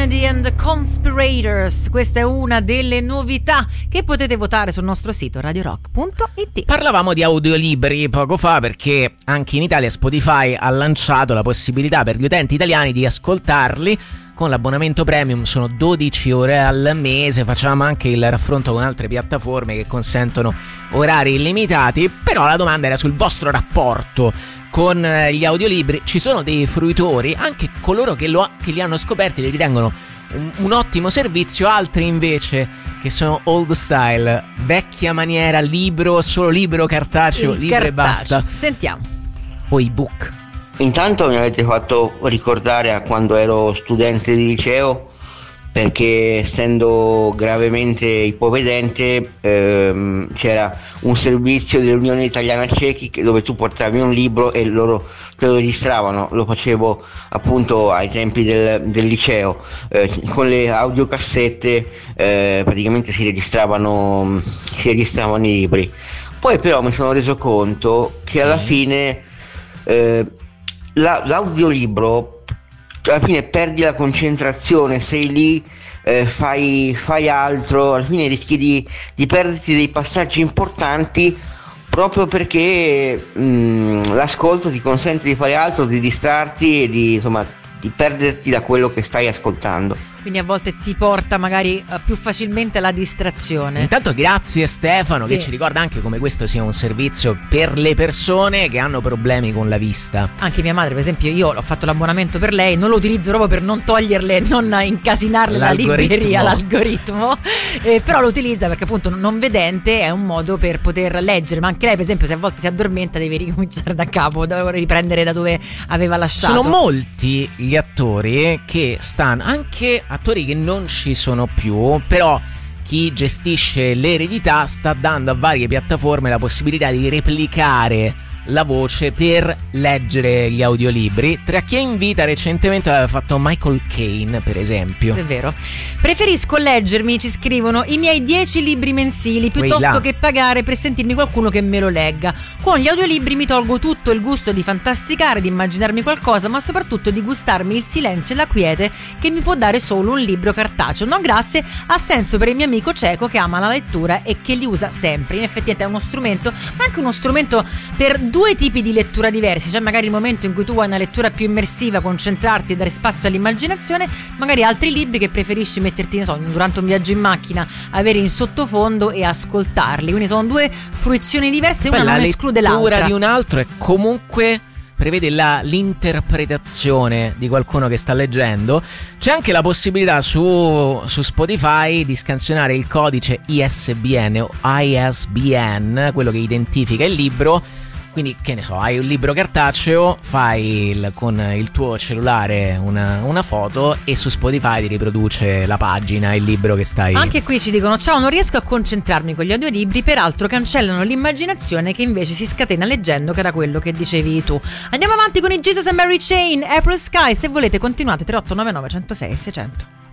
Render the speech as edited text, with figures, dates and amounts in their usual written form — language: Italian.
Kennedy and the Conspirators. Questa è una delle novità che potete votare sul nostro sito radiorock.it. Parlavamo di audiolibri poco fa perché anche in Italia Spotify ha lanciato la possibilità per gli utenti italiani di ascoltarli con l'abbonamento premium. Sono 12 ore al mese. Facciamo anche il raffronto con altre piattaforme che consentono orari illimitati, però la domanda era sul vostro rapporto con gli audiolibri. Ci sono dei fruitori, anche coloro che li hanno scoperti li ritengono un ottimo servizio, altri invece che sono old style, vecchia maniera, libro, solo libro cartaceo, libro e basta. Sentiamo. O ebook. Intanto mi avete fatto ricordare a quando ero studente di liceo, perché essendo gravemente ipovedente c'era un servizio dell'Unione Italiana Ciechi dove tu portavi un libro e loro te lo registravano. Lo facevo appunto ai tempi del liceo, con le audiocassette praticamente si registravano i libri. Poi però mi sono reso conto che alla fine l'audiolibro alla fine perdi la concentrazione, sei lì, fai altro, alla fine rischi di perderti dei passaggi importanti proprio perché l'ascolto ti consente di fare altro, di distrarti e di perderti da quello che stai ascoltando. Quindi a volte ti porta magari più facilmente alla distrazione. Intanto grazie Stefano, che ci ricorda anche come questo sia un servizio per le persone che hanno problemi con la vista. Anche mia madre, per esempio, io ho fatto l'abbonamento per lei, non lo utilizzo proprio per non toglierle, non incasinarle la libreria, l'algoritmo, però lo utilizza perché appunto non vedente è un modo per poter leggere. Ma anche lei, per esempio, se a volte si addormenta deve ricominciare da capo, deve riprendere da dove aveva lasciato. Sono molti gli attori che stanno, anche attori che non ci sono più, però chi gestisce l'eredità sta dando a varie piattaforme la possibilità di replicare la voce per leggere gli audiolibri. Tra chi è in vita recentemente aveva fatto Michael Caine, per esempio. È vero. Preferisco leggermi, ci scrivono, i miei 10 libri mensili piuttosto che pagare per sentirmi qualcuno che me lo legga. Con gli audiolibri mi tolgo tutto il gusto di fantasticare, di immaginarmi qualcosa, ma soprattutto di gustarmi il silenzio e la quiete che mi può dare solo un libro cartaceo. No grazie, ha senso per il mio amico cieco che ama la lettura e che li usa sempre. In effetti è uno strumento, ma anche uno strumento per due tipi di lettura diversi. Cioè magari il momento in cui tu vuoi una lettura più immersiva, concentrarti e dare spazio all'immaginazione, magari altri libri che preferisci metterti, non so, durante un viaggio in macchina, avere in sottofondo e ascoltarli. Quindi sono due fruizioni diverse, una non esclude l'altra. La lettura di un altro è comunque prevede l'interpretazione di qualcuno che sta leggendo. C'è anche la possibilità su Spotify di scansionare il codice ISBN o ISBN, quello che identifica il libro. Quindi, che ne so, hai un libro cartaceo, fai con il tuo cellulare una foto e su Spotify ti riproduce la pagina, il libro che stai... Anche qui ci dicono, ciao, non riesco a concentrarmi con gli audiolibri, peraltro cancellano l'immaginazione che invece si scatena leggendo, che era quello che dicevi tu. Andiamo avanti con i Jesus and Mary Chain, April Sky. Se volete continuate, 3899 106 600.